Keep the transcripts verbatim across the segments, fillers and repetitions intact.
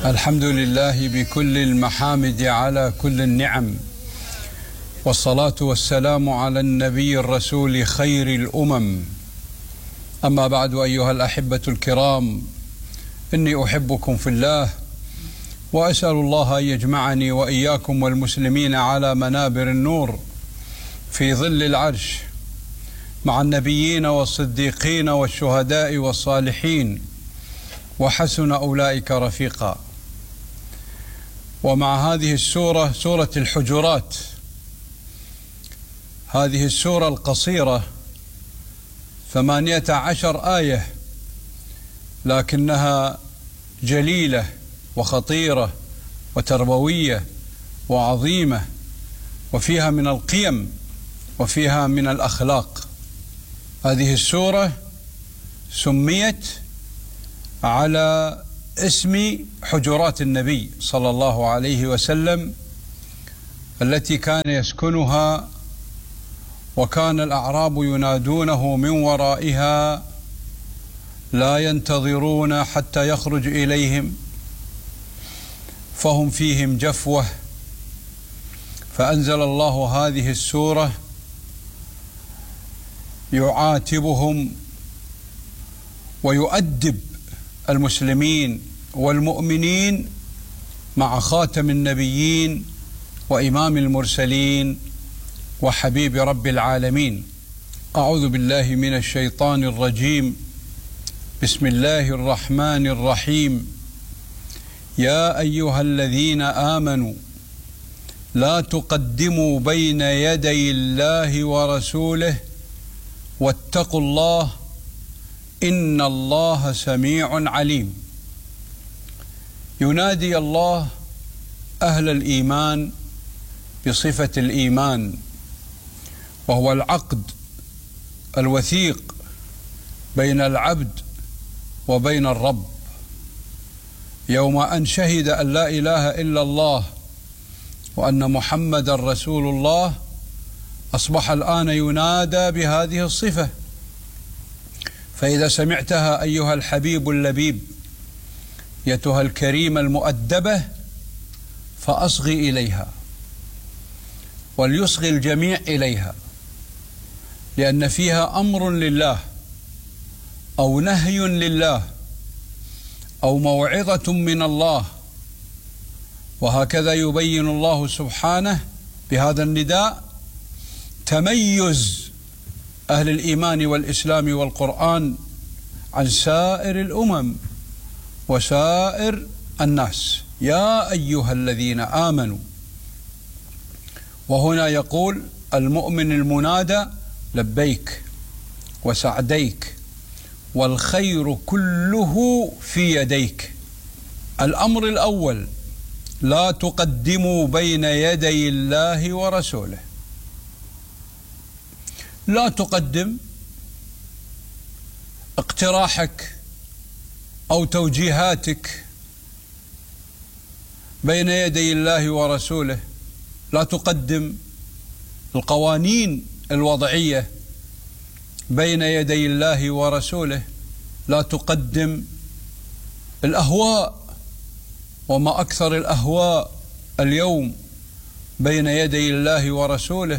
الحمد لله بكل المحامد على كل النعم، والصلاة والسلام على النبي الرسول خير الأمم. أما بعد، أيها الأحبة الكرام، إني أحبكم في الله، وأسأل الله أن يجمعني وإياكم والمسلمين على منابر النور في ظل العرش مع النبيين والصديقين والشهداء والصالحين، وحسن أولئك رفيقا. ومع هذه السورة، سورة الحجرات، هذه السورة القصيرة ثمانية عشر آية، لكنها جليلة وخطيرة وتربوية وعظيمة، وفيها من القيم وفيها من الأخلاق. هذه السورة سميت على اسم حجرات النبي صلى الله عليه وسلم التي كان يسكنها، وكان الأعراب ينادونه من ورائها لا ينتظرون حتى يخرج إليهم، فهم فيهم جفوة. فأنزل الله هذه السورة يعاتبهم ويؤدب المسلمين والمؤمنين مع خاتم النبيين وإمام المرسلين وحبيب رب العالمين. أعوذ بالله من الشيطان الرجيم. بسم الله الرحمن الرحيم. يا أيها الذين آمنوا لا تقدموا بين يدي الله ورسوله واتقوا الله إن الله سميع عليم. ينادي الله أهل الإيمان بصفة الإيمان، وهو العقد الوثيق بين العبد وبين الرب. يوم أن شهد أن لا إله إلا الله وأن محمدا رسول الله، أصبح الآن ينادى بهذه الصفة. فإذا سمعتها أيها الحبيب اللبيب، يتها الكريمة المؤدبة، فأصغي إليها، وليصغي الجميع إليها، لأن فيها أمر لله أو نهي لله أو موعظة من الله. وهكذا يبين الله سبحانه بهذا النداء تميز أهل الإيمان والإسلام والقرآن عن سائر الأمم وسائر الناس. يا أيها الذين آمنوا، وهنا يقول المؤمن المنادى لبيك وسعديك والخير كله في يديك. الأمر الأول: لا تقدموا بين يدي الله ورسوله. لا تقدم اقتراحك أو توجيهاتك بين يدي الله ورسوله، لا تقدم القوانين الوضعية بين يدي الله ورسوله، لا تقدم الأهواء، وما أكثر الأهواء اليوم بين يدي الله ورسوله.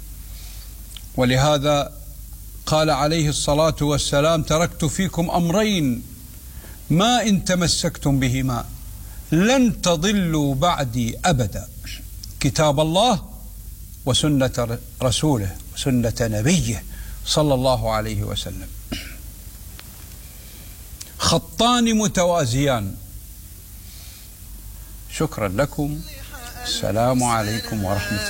ولهذا قال عليه الصلاة والسلام: تركت فيكم أمرين ما إن تمسكتم بهما لن تضلوا بعدي أبدا، كتاب الله وسنة رسوله وسنة نبيه صلى الله عليه وسلم، خطان متوازيان. شكرا لكم. السلام عليكم ورحمة الله.